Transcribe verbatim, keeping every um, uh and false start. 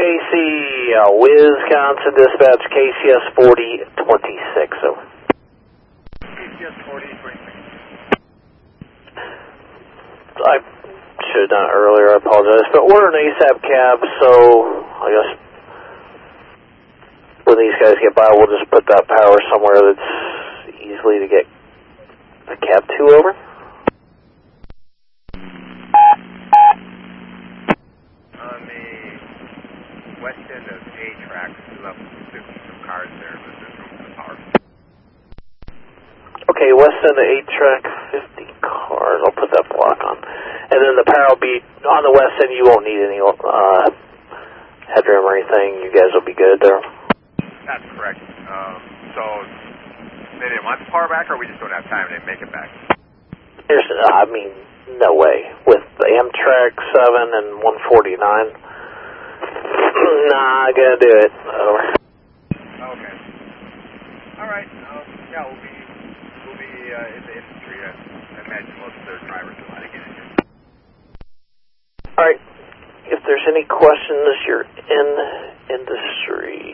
Casey, uh, Wisconsin Dispatch, K C S forty twenty-six, over. K C S forty twenty-six. I should have done it earlier, I apologize, but we're an ASAP cab, so I guess when these guys get by, we'll just put that power somewhere that's easily to get a cab two over. On the west end of A track, level fifty, some cars there, but there's room for the power. Okay, west end of eight track, fifty cars. I'll put that block on. And then the power will be on the west end. You won't need any uh, headroom or anything. You guys will be good there. That's correct. Um, so they didn't want the power back, or we just don't have time to make it back? There's, I mean, no way. With the Amtrak seven and one forty-nine, nah, I gotta do it. Over. Okay. All right. Um, yeah, we'll be we'll be uh, in the industry. I, I imagine most of their drivers will want to get in here. All right. If there's any questions, you're in industry.